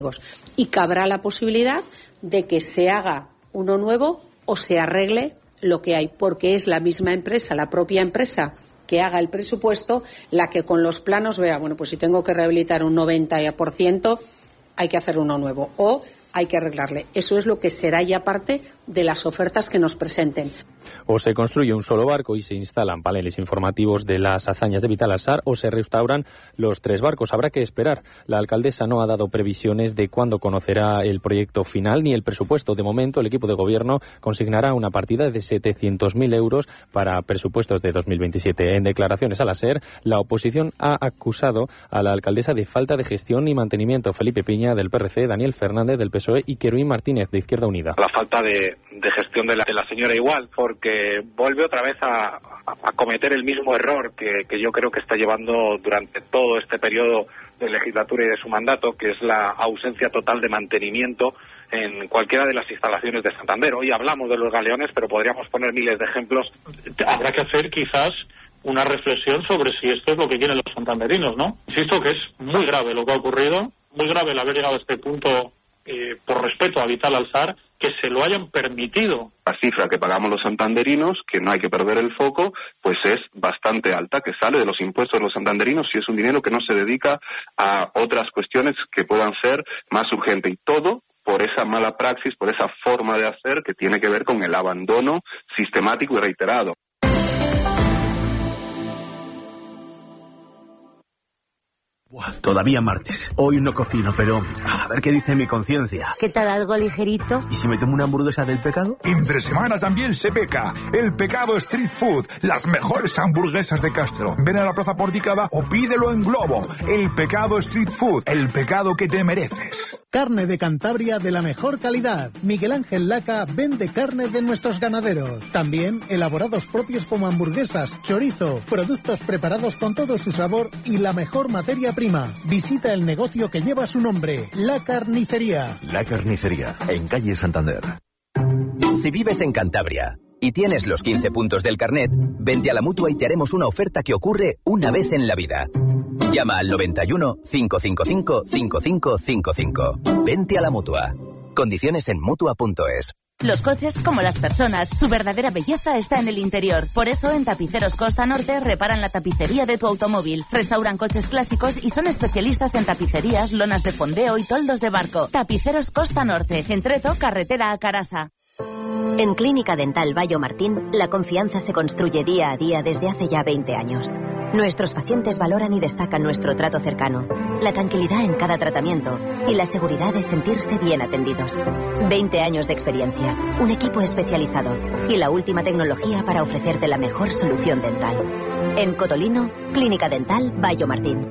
y cabrá la posibilidad de que se haga uno nuevo o se arregle lo que hay, porque es la misma empresa, la propia empresa que haga el presupuesto, la que con los planos vea, bueno, pues si tengo que rehabilitar un 90%, hay que hacer uno nuevo o hay que arreglarle. Eso es lo que será ya parte de las ofertas que nos presenten. O se construye un solo barco y se instalan paneles informativos de las hazañas de Vital Alsar, o se restauran los 3 barcos. Habrá que esperar. La alcaldesa no ha dado previsiones de cuándo conocerá el proyecto final ni el presupuesto. De momento, el equipo de gobierno consignará una partida de 700.000 euros para presupuestos de 2027. En declaraciones a la SER, la oposición ha acusado a la alcaldesa de falta de gestión y mantenimiento. Felipe Piña, del PRC, Daniel Fernández, del PSOE, y Querubín Martínez, de Izquierda Unida. La falta de gestión de la señora igual, porque vuelve otra vez a cometer el mismo error que yo creo que está llevando durante todo este periodo de legislatura y de su mandato, que es la ausencia total de mantenimiento en cualquiera de las instalaciones de Santander. Hoy hablamos de los galeones, pero podríamos poner miles de ejemplos. Habrá que hacer quizás una reflexión sobre si esto es lo que quieren los santanderinos, ¿no? Insisto que es muy grave lo que ha ocurrido, muy grave el haber llegado a este punto por respeto a Vital Alsar, que se lo hayan permitido. La cifra que pagamos los santanderinos, que no hay que perder el foco, pues es bastante alta, que sale de los impuestos de los santanderinos y es un dinero que no se dedica a otras cuestiones que puedan ser más urgentes. Y todo por esa mala praxis, por esa forma de hacer que tiene que ver con el abandono sistemático y reiterado. Todavía martes. Hoy no cocino, pero a ver qué dice mi conciencia. ¿Qué tal, algo ligerito? ¿Y si me tomo una hamburguesa del pecado? Entre semana también se peca. El Pecado Street Food. Las mejores hamburguesas de Castro. Ven a la Plaza Porticada o pídelo en Globo. El Pecado Street Food. El pecado que te mereces. Carne de Cantabria de la mejor calidad. Miguel Ángel Laca vende carne de nuestros ganaderos. También elaborados propios como hamburguesas, chorizo, productos preparados con todo su sabor y la mejor materia prima. Visita el negocio que lleva su nombre, La Carnicería. La Carnicería, en calle Santander. Si vives en Cantabria y tienes los 15 puntos del carnet, vente a la Mutua y te haremos una oferta que ocurre una vez en la vida. Llama al 91 555 5555. Vente a la Mutua. Condiciones en Mutua.es. Los coches, como las personas, su verdadera belleza está en el interior. Por eso, en Tapiceros Costa Norte reparan la tapicería de tu automóvil. Restauran coches clásicos y son especialistas en tapicerías, lonas de fondeo y toldos de barco. Tapiceros Costa Norte, en Treto, carretera a Carasa. En Clínica Dental Bayo Martín, la confianza se construye día a día desde hace ya 20 años. Nuestros pacientes valoran y destacan nuestro trato cercano, la tranquilidad en cada tratamiento y la seguridad de sentirse bien atendidos. 20 años de experiencia, un equipo especializado y la última tecnología para ofrecerte la mejor solución dental. En Cotolino, Clínica Dental Bayo Martín.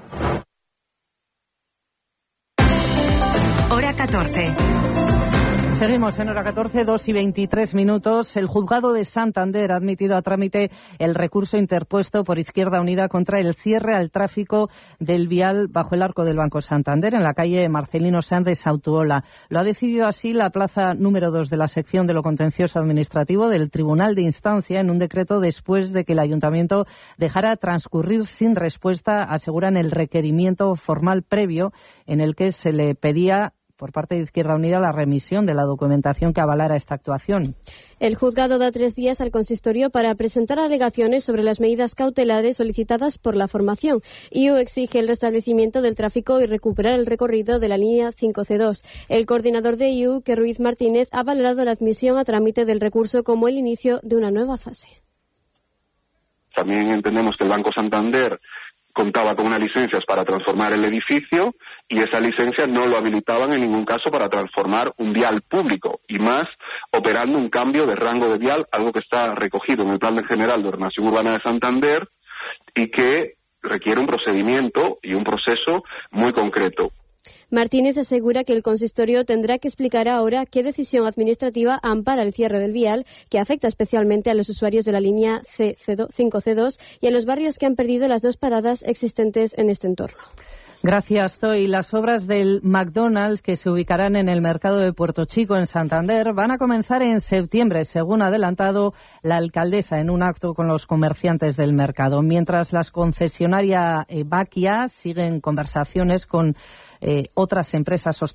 Hora 14. Seguimos en hora 14, 2 y 23 minutos. El juzgado de Santander ha admitido a trámite el recurso interpuesto por Izquierda Unida contra el cierre al tráfico del vial bajo el arco del Banco Santander en la calle Marcelino Sanz de Sautuola. Lo ha decidido así la plaza número 2 de la sección de lo contencioso administrativo del Tribunal de Instancia en un decreto después de que el Ayuntamiento dejara transcurrir sin respuesta, aseguran, el requerimiento formal previo en el que se le pedía por parte de Izquierda Unida la remisión de la documentación que avalara esta actuación. El juzgado da 3 días al consistorio para presentar alegaciones sobre las medidas cautelares solicitadas por la formación. IU exige el restablecimiento del tráfico y recuperar el recorrido de la línea 5C2. El coordinador de IU, Querubín Martínez, ha valorado la admisión a trámite del recurso como el inicio de una nueva fase. También entendemos que el Banco Santander contaba con unas licencias para transformar el edificio y esa licencia no lo habilitaban en ningún caso para transformar un vial público y más operando un cambio de rango de vial, algo que está recogido en el Plan General de Ordenación Urbana de Santander y que requiere un procedimiento y un proceso muy concreto. Martínez asegura que el consistorio tendrá que explicar ahora qué decisión administrativa ampara el cierre del vial, que afecta especialmente a los usuarios de la línea 5C2 y a los barrios que han perdido las 2 paradas existentes en este entorno. Gracias, Zoe. Las obras del McDonald's, que se ubicarán en el mercado de Puerto Chico, en Santander, van a comenzar en septiembre, según ha adelantado la alcaldesa en un acto con los comerciantes del mercado. Mientras las concesionarias Bankia siguen conversaciones con otras empresas